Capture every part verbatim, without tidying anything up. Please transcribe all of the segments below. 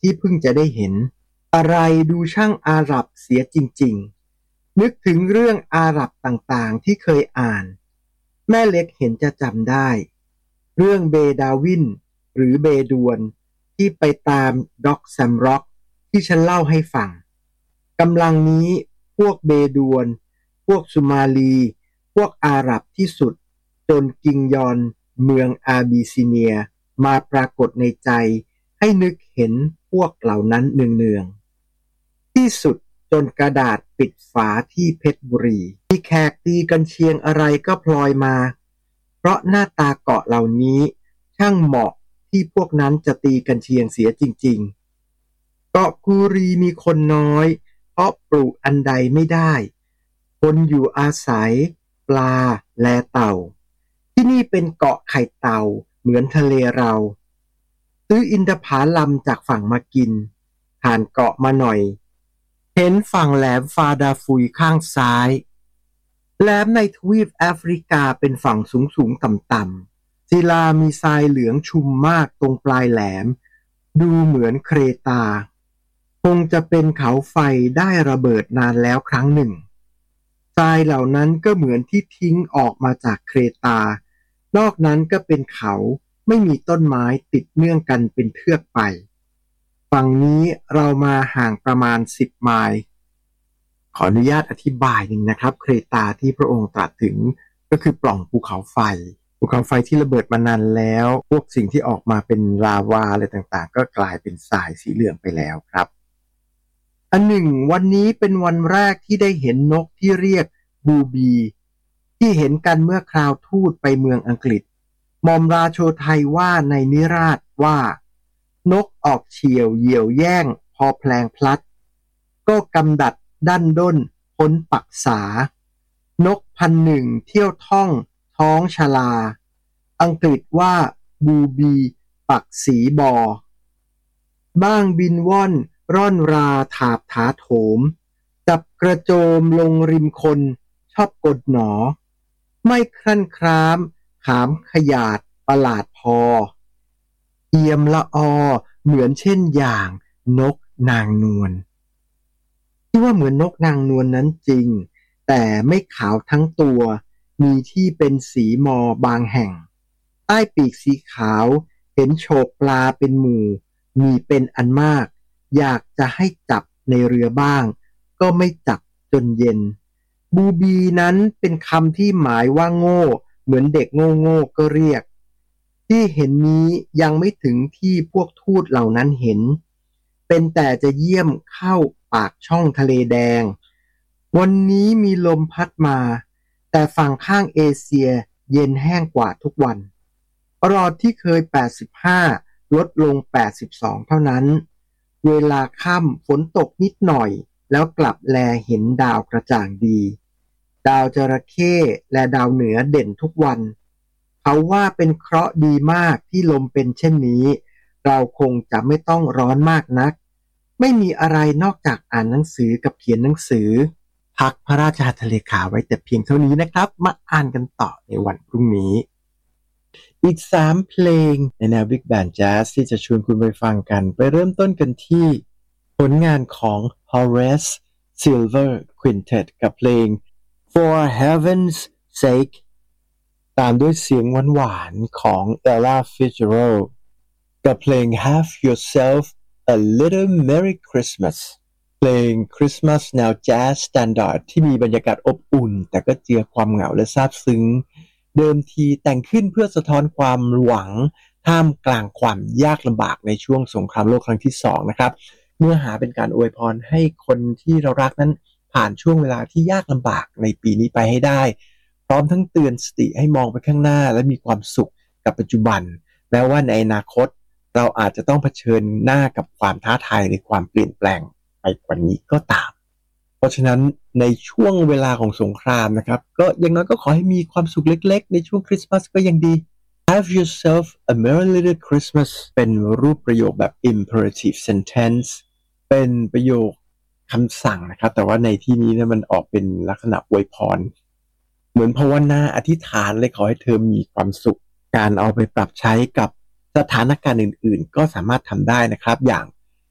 ที่เพิ่งจะได้เห็นอะไรดูช่างอาหรับเสียจริงๆนึกถึงเรื่องอาหรับต่างๆที่เคยอ่านแม่เล็กเห็นจะจำได้เรื่องเบดาวินหรือเบดวนที่ไปตามด็อกแซมร็อกที่ฉันเล่าให้ฟังกำลังนี้พวกเบดวนพวกสุมาลีพวกอาหรับที่สุดจนกิงยอนเมืองอาบิซิเนียมาปรากฏในใจให้นึกเห็นพวกเหล่านั้นเนืองๆที่สุดจนกระดาษปิดฝาที่เพชรบุรีมีแขกตีกันเชียงอะไรก็พลอยมาเพราะหน้าตาเกาะเหล่านี้ช่างเหมาะที่พวกนั้นจะตีกันเชียงเสียจริงๆเกาะกูรีมีคนน้อยเพราะปลูกอันใดไม่ได้คนอยู่อาศัยปลาและเต่าที่นี่เป็นเกาะไข่เต่าเหมือนทะเลเราซื้ออินทผลัมจากฝั่งมากินผ่านเกาะมาหน่อยเห็นฝั่งแหลมฟาดาฟุยข้างซ้ายแหลมในทวีปแอฟริกาเป็นฝั่งสูงสูงต่ำต่ำศิลามีทรายเหลืองชุมมากตรงปลายแหลมดูเหมือนเครตาคงจะเป็นเขาไฟได้ระเบิดนานแล้วครั้งหนึ่งทรายเหล่านั้นก็เหมือนที่ทิ้งออกมาจากเครตานอกนั้นก็เป็นเขาไม่มีต้นไม้ติดเนื่องกันเป็นเทือกไปฝั่งนี้เรามาห่างประมาณสิบไมล์ขออนุญาตอธิบายหนึ่งนะครับเครตาที่พระองค์ตรัสถึงก็คือปล่องภูเขาไฟภูเขาไฟที่ระเบิดมานานแล้วพวกสิ่งที่ออกมาเป็นลาวาอะไรต่างๆก็กลายเป็นทรายสีเหลืองไปแล้วครับอันหนึ่งวันนี้เป็นวันแรกที่ได้เห็นนกที่เรียกบูบีที่เห็นกันเมื่อคราวทูตไปเมืองอังกฤษหม่อมราโชไทยว่าในนิราศว่านกออกเฉี่ยวเหยี่ยวแย่งพอแพลงพลัดก็กำดัดดั้นด้นพ้นปักษานกพันหนึ่งเที่ยวท่องท้องชลาอังกฤษว่าบูบีปักสีบอบ้างบินว่อนร่อนราถาบถาโถมจับกระโจมลงริมคนชอบกดหนอไม่ครั่นคร้ามขามขยาดประหลาดพอเอี่ยมละออเหมือนเช่นอย่างนกนางนวลที่ว่าเหมือนนกนางนวล น, นั้นจริงแต่ไม่ขาวทั้งตัวมีที่เป็นสีมอบางแห่งใต้ปีกสีขาวเห็นโฉบปลาเป็นหมู่มีเป็นอันมากอยากจะให้จับในเรือบ้างก็ไม่จับจนเย็นบูบีนั้นเป็นคำที่หมายว่าโง่เหมือนเด็กโง่โง่ก็เรียกที่เห็นนี้ยังไม่ถึงที่พวกทูตเหล่านั้นเห็นเป็นแต่จะเยี่ยมเข้าปากช่องทะเลแดงวันนี้มีลมพัดมาแต่ฝั่งข้างเอเชียเย็นแห้งกว่าทุกวันรอดที่เคยแปดสิบห้าลดลงแปดสิบสองเท่านั้นเวลาค่ำฝนตกนิดหน่อยแล้วกลับแลเห็นดาวกระจ่างดีดาวจระเข้และดาวเหนือเด่นทุกวันเขาว่าเป็นเคราะห์ดีมากที่ลมเป็นเช่นนี้เราคงจะไม่ต้องร้อนมากนักไม่มีอะไรนอกจากอ่านหนังสือกับเขียนหนังสือพักพระราชหัตถเลขาไว้แต่เพียงเท่านี้นะครับมาอ่านกันต่อในวันพรุ่งนี้อีกสามเพลงในแนวบิ๊กแบนด์แจ๊สที่จะชวนคุณไปฟังกันไปเริ่มต้นกันที่ผลงานของ Horace Silver Quintet กับเพลง For Heaven's Sake ตามด้วยเสียงหวานๆของ Ella Fitzgerald กับเพลง Have Yourself a Little Merry Christmas เพลงคริสต์มาสแนวแจ๊สสแตนดาร์ดที่มีบรรยากาศอบอุ่นแต่ก็เจือความเหงาและซาบซึ้งเดิมทีแต่งขึ้นเพื่อสะท้อนความหวังท่ามกลางความยากลำบากในช่วงสงครามโลกครั้งที่สองนะครับเนื้อหาเป็นการอวยพรให้คนที่เรารักนั้นผ่านช่วงเวลาที่ยากลำบากในปีนี้ไปให้ได้พร้อมทั้งเตือนสติให้มองไปข้างหน้าและมีความสุขกับปัจจุบันแม้ว่าในอนาคตเราอาจจะต้องเผชิญหน้ากับความท้าทายในความเปลี่ยนแปลงไปกว่านี้ก็ตามเพราะฉะนั้นในช่วงเวลาของสงครามนะครับก็อย่างน้อยก็ขอให้มีความสุขเล็กๆในช่วงคริสต์มาสก็ยังดี Have yourself a merry little Christmas เป็นรูปประโยคแบบ imperative sentence เป็นประโยคคำสั่งนะครับแต่ว่าในที่นี้เนี่ยมันออกเป็นลักษณะอวยพรเหมือนภาวนาอธิษฐานเลยขอให้เธอมีความสุขการเอาไปปรับใช้กับสถานการณ์อื่นๆก็สามารถทำได้นะครับอย่าง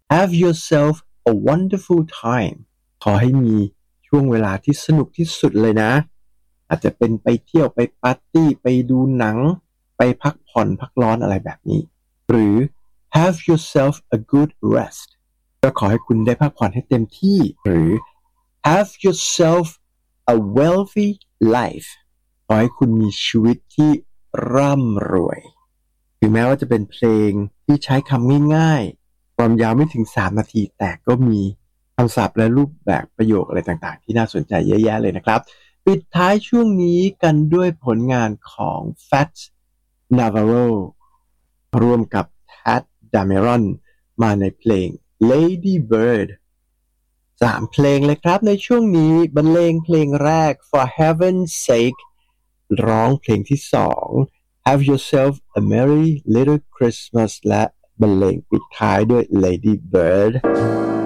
Have yourself a wonderful time ขอให้มีช่วงเวลาที่สนุกที่สุดเลยนะอาจจะเป็นไปเที่ยวไปปาร์ตี้ไปดูหนังไปพักผ่อนพักร้อนอะไรแบบนี้หรือ Have yourself a good rest ก็ขอให้คุณได้พักผ่อนให้เต็มที่หรือ Have yourself a wealthy life ขอให้คุณมีชีวิตที่ร่ำรวยถึงแม้ว่าจะเป็นเพลงที่ใช้คำง่ายๆความยาวไม่ถึงสามนาทีแต่ก็มีคำศัพท์และรูปแบบประโยคอะไรต่างๆที่น่าสนใจเยอะแยะเลยนะครับปิดท้ายช่วงนี้กันด้วยผลงานของ Fats Navarro ร่วมกับ Tadd Dameron มาในเพลง Lady Bird สามเพลงเลยครับในช่วงนี้บรรเลงเพลงแรก For Heaven's Sake ร้องเพลงที่สอง Have Yourself a Merry Little Christmas และบรรเลงปิดท้ายด้วย Lady Bird